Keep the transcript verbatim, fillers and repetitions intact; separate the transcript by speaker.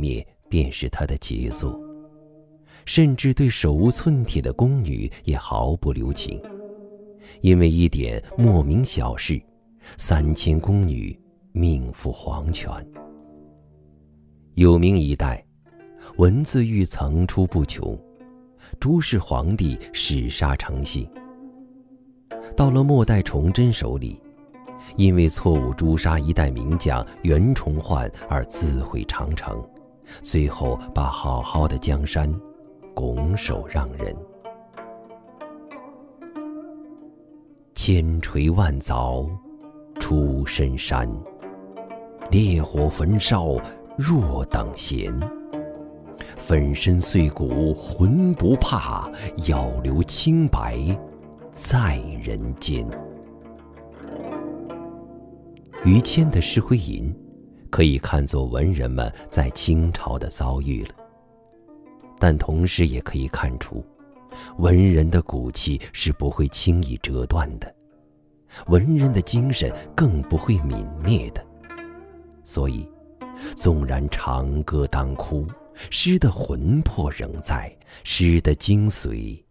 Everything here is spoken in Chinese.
Speaker 1: 灭便是他的杰作。甚至对手无寸铁的宫女也毫不留情，因为一点莫名小事，三千宫女命赴黄泉。有明一代，文字狱层出不穷，诸氏皇帝嗜杀成性。到了末代崇祯手里，因为错误诛杀一代名将袁崇焕而自毁长城，最后把好好的江山拱手让人。千锤万凿出深山，烈火焚烧若等闲。粉身碎骨浑不怕，要留清白在人间。于谦的《诗会吟》可以看作文人们在清朝的遭遇了，但同时也可以看出，文人的骨气是不会轻易折断的，文人的精神更不会泯灭的。所以，纵然长歌当哭，诗的魂魄仍在，诗的精髓